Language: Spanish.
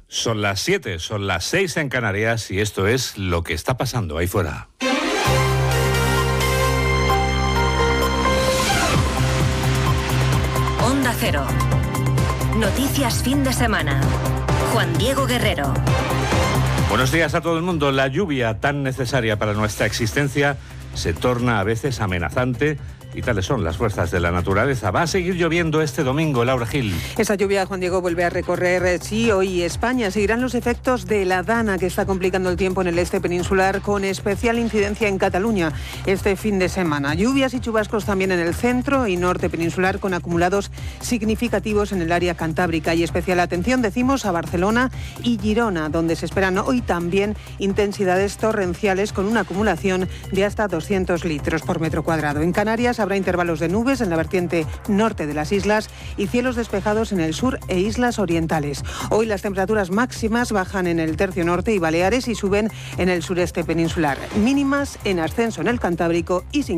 Son las 7, son las 6 en Canarias y esto es lo que está pasando ahí fuera. Onda Cero. Noticias fin de semana. Juan Diego Guerrero. Buenos días a todo el mundo. La lluvia tan necesaria para nuestra existencia se torna a veces amenazante. Y tales son las fuerzas de la naturaleza. Va a seguir lloviendo este domingo, Laura Gil. Esa lluvia, Juan Diego, vuelve a recorrer, sí, hoy España. Seguirán los efectos de la Dana, que está complicando el tiempo en el este peninsular, con especial incidencia en Cataluña este fin de semana. Lluvias y chubascos también en el centro y norte peninsular, con acumulados significativos en el área cantábrica. Y especial atención, decimos, a Barcelona y Girona, donde se esperan hoy también intensidades torrenciales con una acumulación de hasta 200 litros por metro cuadrado. En Canarias habrá intervalos de nubes en la vertiente norte de las islas y cielos despejados en el sur e islas orientales. Hoy las temperaturas máximas bajan en el tercio norte y Baleares y suben en el sureste peninsular. Mínimas en ascenso en el Cantábrico y sin